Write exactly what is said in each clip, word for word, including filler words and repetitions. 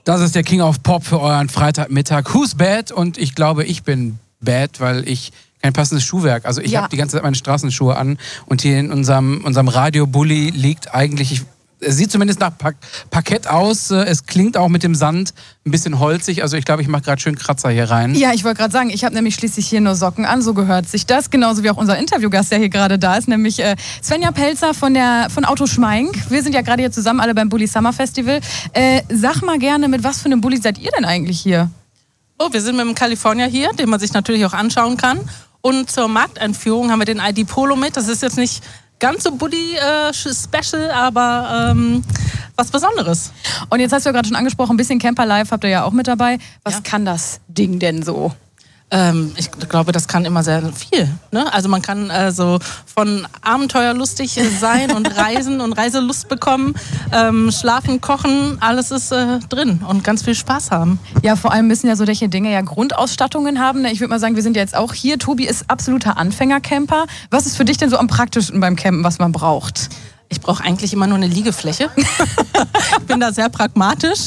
Das ist der King of Pop für euren Freitagmittag. Who's bad? Und ich glaube, ich bin bad, weil ich kein passendes Schuhwerk. Also ich Ja. habe die ganze Zeit meine Straßenschuhe an und hier in unserem, unserem Radio-Bulli liegt eigentlich... Ich, es sieht zumindest nach Park- Parkett aus. Es klingt auch mit dem Sand ein bisschen holzig. Also ich glaube, ich mache gerade schön Kratzer hier rein. Ja, ich wollte gerade sagen, ich habe nämlich schließlich hier nur Socken an, so gehört sich das. Genauso wie auch unser Interviewgast, der hier gerade da ist, nämlich äh, Svenja Pelzer von, der, von Auto Schmeink. Wir sind ja gerade hier zusammen alle beim Bulli Summer Festival. Äh, sag mal gerne, mit was für einem Bulli seid ihr denn eigentlich hier? Oh, wir sind mit dem California hier, den man sich natürlich auch anschauen kann. Und zur Markteinführung haben wir den I D Polo mit. Das ist jetzt nicht ganz so Bulli-Special, äh, aber ähm, was Besonderes. Und jetzt hast du ja gerade schon angesprochen, ein bisschen Camper Live habt ihr ja auch mit dabei. Was Ja. kann das Ding denn so? Ähm, ich glaube, das kann immer sehr viel. Ne? Also man kann äh, so von abenteuerlustig sein und reisen und Reiselust bekommen, ähm, schlafen, kochen, alles ist äh, drin und ganz viel Spaß haben. Ja, vor allem müssen ja solche Dinge ja Grundausstattungen haben. ne? Ich würde mal sagen, wir sind ja jetzt auch hier. Tobi ist absoluter Anfängercamper. Was ist für dich denn so am praktischsten beim Campen, was man braucht? Ich brauche eigentlich immer nur eine Liegefläche. Ich bin da sehr pragmatisch.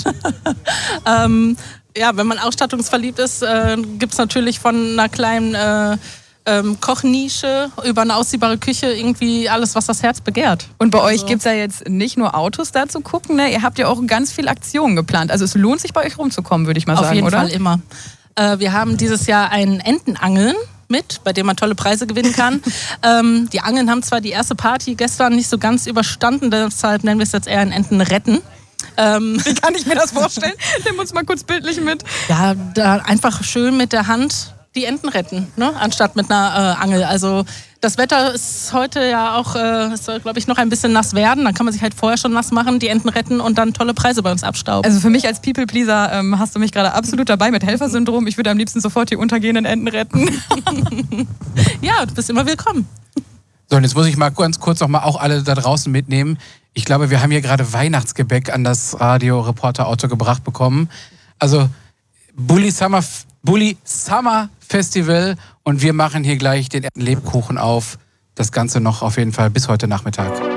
ähm, ja, wenn man ausstattungsverliebt ist, äh, gibt es natürlich von einer kleinen äh, ähm, Kochnische über eine ausziehbare Küche irgendwie alles, was das Herz begehrt. Und bei euch Also- gibt es ja jetzt nicht nur Autos da zu gucken, ne? Ihr habt ja auch ganz viel Aktionen geplant. Also es lohnt sich bei euch rumzukommen, würde ich mal Auf sagen, jeden oder? Fall immer. Äh, wir haben dieses Jahr ein Entenangeln mit, bei dem man tolle Preise gewinnen kann. ähm, die Angeln haben zwar die erste Party gestern nicht so ganz überstanden, deshalb nennen wir es jetzt eher ein Entenretten. Ähm, Wie kann ich mir das vorstellen? Nimm uns mal kurz bildlich mit. ja, da einfach schön mit der Hand die Enten retten, ne? Anstatt mit einer äh, Angel. Also das Wetter ist heute ja auch, äh, es soll, glaube ich, noch ein bisschen nass werden. Dann kann man sich halt vorher schon nass machen, die Enten retten und dann tolle Preise bei uns abstauben. Also für mich als People-Pleaser ähm, hast du mich gerade absolut dabei mit Helfersyndrom. Ich würde am liebsten sofort die untergehenden Enten retten. Ja, du bist immer willkommen. So, und jetzt muss ich mal ganz kurz noch mal auch alle da draußen mitnehmen. Ich glaube, wir haben hier gerade Weihnachtsgebäck an das Radio-Reporter-Auto gebracht bekommen. Also Bulli Summer, Bulli Summer Festival und wir machen hier gleich den Lebkuchen auf. Das Ganze noch auf jeden Fall bis heute Nachmittag.